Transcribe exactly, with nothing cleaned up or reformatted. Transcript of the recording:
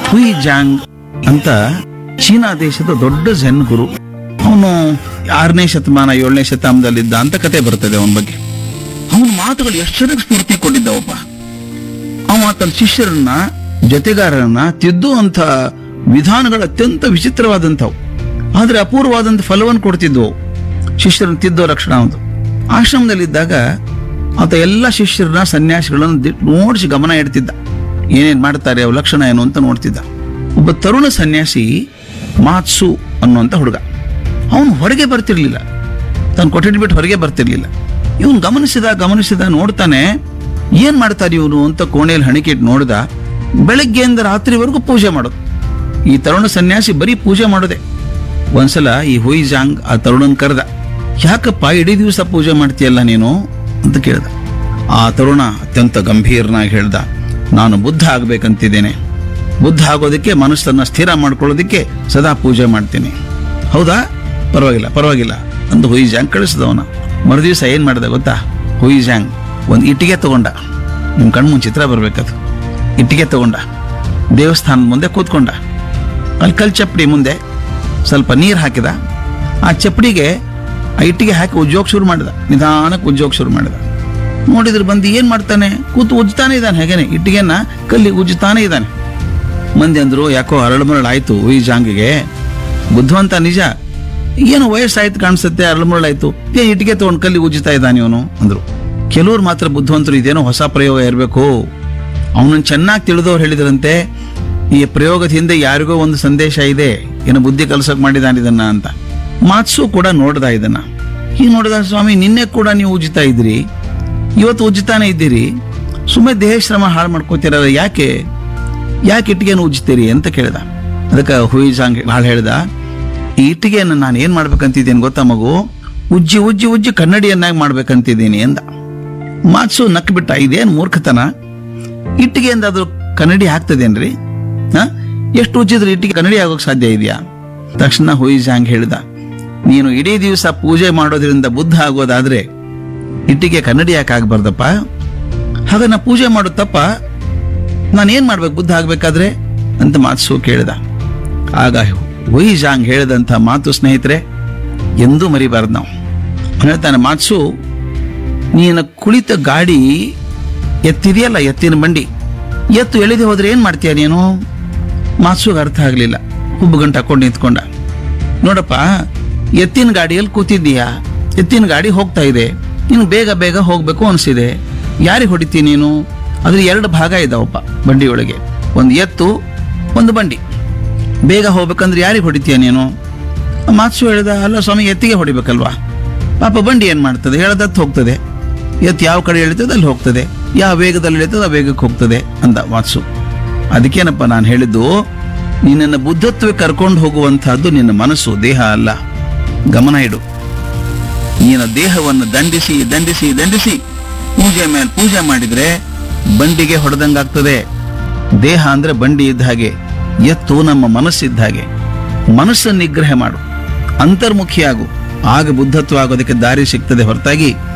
Hui Jong ಅಂತ China ದೇಶದ ದೊಡ್ಡ ಝೆನ್ ಗುರು. ಅವನು ಆರನೇ ಶತಮಾನ ಏಳನೇ ಶತಮಾನದಲ್ಲಿದ್ದ ಅಂತ ಕತೆ ಬರ್ತದೆ ಅವನ ಬಗ್ಗೆ. ಅವನ ಮಾತುಗಳು ಎಷ್ಟರ ಸ್ಫೂರ್ತಿ ಕೊಟ್ಟಿದ್ದವಪ್ಪ. ಅವ ತನ್ನ ಶಿಷ್ಯರನ್ನ ಜೊತೆಗಾರರನ್ನ ತಿದ್ದುವಂತ ವಿಧಾನಗಳು ಅತ್ಯಂತ ವಿಚಿತ್ರವಾದಂಥವು, ಆದ್ರೆ ಅಪೂರ್ವವಾದಂಥ ಫಲವನ್ನು ಕೊಡ್ತಿದ್ವು. ಶಿಷ್ಯರನ್ನ ತಿದ್ದೋ ಲಕ್ಷಣ ಒಂದು. ಆಶ್ರಮದಲ್ಲಿದ್ದಾಗ ಆತ ಎಲ್ಲ ಶಿಷ್ಯರನ್ನ ಸನ್ಯಾಸಿಗಳನ್ನು ನೋಡಿಸಿ ಗಮನ ಇಡ್ತಿದ್ದ. ಏನೇನ್ ಮಾಡ್ತಾರೆ ಅವ್ ಲಕ್ಷಣ ಏನು ಅಂತ ನೋಡ್ತಿದ್ದ. ಒಬ್ಬ ತರುಣ ಸನ್ಯಾಸಿ ಮಾತ್ಸು ಅನ್ನುವಂಥ ಹುಡುಗ, ಅವನು ಹೊರಗೆ ಬರ್ತಿರ್ಲಿಲ್ಲ, ತಾನು ಕೊಠಡಿ ಬಿಟ್ಟು ಹೊರಗೆ ಬರ್ತಿರ್ಲಿಲ್ಲ. ಇವನು ಗಮನಿಸಿದ ಗಮನಿಸಿದ ನೋಡ್ತಾನೆ, ಏನ್ ಮಾಡ್ತಾರೆ ಇವನು ಅಂತ ಕೋಣೆಯಲ್ಲಿ ಹಣಿಕೆಟ್ಟು ನೋಡಿದ. ಬೆಳಗ್ಗೆಯಿಂದ ರಾತ್ರಿವರೆಗೂ ಪೂಜೆ ಮಾಡೋದು. ಈ ತರುಣ ಸನ್ಯಾಸಿ ಬರೀ ಪೂಜೆ ಮಾಡೋದೆ. ಒಂದ್ಸಲ ಈ ಹುಯಿ ಜಾಂಗ್ ಆ ತರುಣನ್ ಕರೆದ. ಯಾಕಪ್ಪ ಇಡೀ ದಿವಸ ಪೂಜೆ ಮಾಡ್ತೀಯಲ್ಲ ನೀನು ಅಂತ ಕೇಳ್ದ. ಆ ತರುಣ ಅತ್ಯಂತ ಗಂಭೀರನಾಗಿ ಹೇಳ್ದ, ನಾನು ಬುದ್ಧ ಆಗ್ಬೇಕಂತಿದ್ದೇನೆ. ಬುದ್ಧ ಆಗೋದಕ್ಕೆ ಮನಸ್ಸನ್ನ ಸ್ಥಿರ ಮಾಡ್ಕೊಳ್ಳೋದಕ್ಕೆ ಸದಾ ಪೂಜೆ ಮಾಡ್ತೀನಿ. ಹೌದಾ, ಪರವಾಗಿಲ್ಲ ಪರವಾಗಿಲ್ಲ ಅಂತ ಹುಯಿ ಜಾಂಗ್ ಕಳಿಸಿದವನ. ಮರುದಿವಸ ಏನ್ ಮಾಡ್ದ ಗೊತ್ತಾ? ಹುಯಿ ಜಾಂಗ್ ಒಂದು ಇಟ್ಟಿಗೆ ತಗೊಂಡ. ನಿಮ್ ಕಣ್ಮುಂದ್ ಚಿತ್ರ ಬರ್ಬೇಕದು. ಇಟ್ಟಿಗೆ ತಗೊಂಡ, ದೇವಸ್ಥಾನದ ಮುಂದೆ ಕೂತ್ಕೊಂಡ. ಅಲ್ಲಿ ಕಲ್ ಚಪ್ಪಡಿ ಮುಂದೆ ಸ್ವಲ್ಪ ನೀರು ಹಾಕಿದ. ಆ ಚಪ್ಪಡಿಗೆ ಆ ಇಟ್ಟಿಗೆ ಹಾಕಿ ಉಜ್ಜೋಕ್ ಶುರು ಮಾಡಿದ. ನಿಧಾನಕ್ಕೆ ಉಜ್ಜೋಕ್ ಶುರು ಮಾಡಿದ. ನೋಡಿದ್ರೆ ಬಂದು ಏನ್ ಮಾಡ್ತಾನೆ, ಕೂತು ಉಜ್ತಾನೆ ಇದ್ದಾನೆ. ಹೇಗೇನೆ ಇಟ್ಟಿಗೆನ ಕಲ್ಲಿ ಉಜ್ತಾನೆ ಇದ್ದಾನೆ. ಮಂದಿ ಅಂದ್ರು, ಯಾಕೋ ಅರಳುಮರಳಾಯ್ತು ಹುಯಿ ಜಾಂಗಿಗೆ. ಬುದ್ಧವಂತ ನಿಜ, ಏನು ವಯಸ್ಸಾಯ್ತು ಕಾಣಿಸುತ್ತೆ, ಅರಳುಮರಳಾಯ್ತು, ಏ ಇಟ್ಟಿಗೆ ತಗೊಂಡು ಕಲ್ಲಿ ಉಜ್ಜುತ್ತಾ ಇದ್ದಾನೆ ಇವನು ಅಂದ್ರು. ಕೆಲವ್ರು ಮಾತ್ರ ಬುದ್ಧವಂತರು, ಇದೇನೋ ಹೊಸ ಪ್ರಯೋಗ ಇರಬೇಕು. ಅವನನ್ನು ಚೆನ್ನಾಗಿ ತಿಳಿದವ್ರು ಹೇಳಿದ್ರಂತೆ, ಈ ಪ್ರಯೋಗದ ಹಿಂದೆ ಯಾರಿಗೋ ಒಂದು ಸಂದೇಶ ಇದೆ, ಏನೋ ಬುದ್ಧಿ ಕಲ್ಸಕ್ ಮಾಡಿದಾನ ಇದನ್ನ ಅಂತ. ಮಾತ್ಸು ಕೂಡ ನೋಡ್ದ ಇದನ್ನ. ಹೀಗೆ ನೋಡಿದ, ಸ್ವಾಮಿ ನಿನ್ನೆ ಕೂಡ ನೀವು ಉಜ್ಜುತ್ತಾ ಇದ್ರಿ, ಇವತ್ತು ಉಜ್ಜುತ್ತಾನೆ ಇದ್ದೀರಿ, ಸುಮ್ಮನೆ ದೇಹ ಶ್ರಮ ಹಾಳು ಮಾಡ್ಕೋತೀರ, ಯಾಕೆ ಯಾಕೆ ಇಟ್ಟಿಗೆಯನ್ನು ಉಜ್ಜುತ್ತೀರಿ ಅಂತ ಕೇಳ್ದ. ಅದಕ್ಕೆ ಹುಯಿ ಜಾಂಗ್ ಹಾಳು ಹೇಳ್ದ, ಈ ಇಟ್ಟಿಗೆಯನ್ನು ನಾನು ಏನ್ ಮಾಡ್ಬೇಕಂತಿದ್ದೀನಿ ಗೊತ್ತಾ ಮಗು, ಉಜ್ಜಿ ಉಜ್ಜಿ ಉಜ್ಜಿ ಕನ್ನಡಿಯನ್ನಾಗಿ ಮಾಡ್ಬೇಕಂತಿದ್ದೀನಿ ಅಂದ. ಮಾತ್ಸು ನಕ್ ಬಿಟ್ಟ, ಇದೇನ್ ಮೂರ್ಖತನ, ಇಟ್ಟಿಗೆ ಎಂದಾದ್ರೂ ಕನ್ನಡಿ ಆಗ್ತದೇನ್ರಿ? ಹ ಎಷ್ಟು ಉಜ್ಜಿದ್ರೆ ಇಟ್ಟಿಗೆ ಕನ್ನಡಿ ಆಗೋಕ್ ಸಾಧ್ಯ ಇದೆಯಾ? ತಕ್ಷಣ ಹುಯಿ ಜಾಂಗ್ ಹೇಳ್ದ, ನೀನು ಇಡೀ ದಿವಸ ಪೂಜೆ ಮಾಡೋದ್ರಿಂದ ಬುದ್ಧ ಆಗೋದಾದ್ರೆ ಇಟ್ಟಿಗೆ ಕನ್ನಡಿ ಯಾಕೆ ಆಗ್ಬಾರ್ದಪ್ಪ? ಹಾಗ ನಾ ಪೂಜೆ ಮಾಡೋ ತಪ್ಪ, ನಾನೇನ್ ಮಾಡ್ಬೇಕು ಬುದ್ಧ ಆಗ್ಬೇಕಾದ್ರೆ ಅಂತ ಮಾತ್ಸು ಕೇಳಿದ. ಆಗ ಹುಯಿ ಜಾಂಗ್ ಹೇಳಿದಂಥ ಮಾತು ಸ್ನೇಹಿತರೆ ಎಂದೂ ಮರಿಬಾರ್ದು ನಾವು. ಹೇಳ್ತಾನೆ ಮಾತ್ಸು, ನೀನು ಕುಳಿತ ಗಾಡಿ ಎತ್ತಿದೆಯಲ್ಲ, ಎತ್ತಿನ ಬಂಡಿ, ಎತ್ತು ಎಳೆದೇ ಹೋದ್ರೆ ಏನ್ ಮಾಡ್ತೀಯ ನೀನು? ಮಾತ್ಸುಗೆ ಅರ್ಥ ಆಗ್ಲಿಲ್ಲ. ಹುಬ್ಬು ಗಂಟು ಹಾಕೊಂಡು ನಿಂತ್ಕೊಂಡ. ನೋಡಪ್ಪ, ಎತ್ತಿನ ಗಾಡಿಯಲ್ಲಿ ಕೂತಿದ್ದೀಯಾ, ಎತ್ತಿನ ಗಾಡಿ ಹೋಗ್ತಾ ಇದೆ, ನೀನು ಬೇಗ ಬೇಗ ಹೋಗ್ಬೇಕು ಅನ್ಸಿದೆ, ಯಾರಿಗೆ ಹೊಡಿತೀನಿ ನೀನು? ಅದ್ರ ಎರಡು ಭಾಗ ಇದಾವಪ್ಪ ಬಂಡಿಯೊಳಗೆ, ಒಂದು ಎತ್ತು ಒಂದು ಬಂಡಿ. ಬೇಗ ಹೋಗ್ಬೇಕಂದ್ರೆ ಯಾರಿಗೆ ಹೊಡಿತೀಯ ನೀನು? ಮಾತ್ಸು ಹೇಳ್ದ, ಅಲ್ಲ ಸ್ವಾಮಿ, ಎತ್ತಿಗೆ ಹೊಡಿಬೇಕಲ್ವಾ? ಪಾಪ ಬಂಡಿ ಏನ್ ಮಾಡ್ತದೆ, ಹೇಳ್ದತ್ತು ಹೋಗ್ತದೆ. ಎತ್ತು ಯಾವ ಕಡೆ ಎಳಿತದೆ ಅಲ್ಲಿ ಹೋಗ್ತದೆ, ಯಾವ ವೇಗದಲ್ಲಿ ಎಳಿತದೆ ಆ ವೇಗಕ್ಕೆ ಹೋಗ್ತದೆ ಅಂದ ಮಾತ್ಸು. ಅದಕ್ಕೇನಪ್ಪ ನಾನು ಹೇಳಿದ್ದು, ನಿನ್ನನ್ನು ಬುದ್ಧತ್ವಕ್ಕೆ ಕರ್ಕೊಂಡು ಹೋಗುವಂತಹದ್ದು ನಿನ್ನ ಮನಸ್ಸು, ದೇಹ ಅಲ್ಲ. ಗಮನ ಇಡು. ನೀನು ದೇಹವನ್ನು ದಂಡಿಸಿ ದಂಡಿಸಿ ದಂಡಿಸಿ ಪೂಜೆ ಮೇಲೆ ಪೂಜೆ ಮಾಡಿದ್ರೆ ಬಂಡಿಗೆ ಹೊಡೆದಂಗಾಗ್ತದೆ. ದೇಹ ಅಂದ್ರೆ ಬಂಡಿ ಇದ್ದ ಹಾಗೆ, ಎತ್ತು ನಮ್ಮ ಮನಸ್ಸಿದ್ದ ಹಾಗೆ. ಮನಸ್ಸನ್ನು ನಿಗ್ರಹ ಮಾಡು, ಅಂತರ್ಮುಖಿಯಾಗು, ಆಗ ಬುದ್ಧತ್ವ ಆಗೋದಕ್ಕೆ ದಾರಿ ಸಿಗ್ತದೆ ಹೊರತಾಗಿ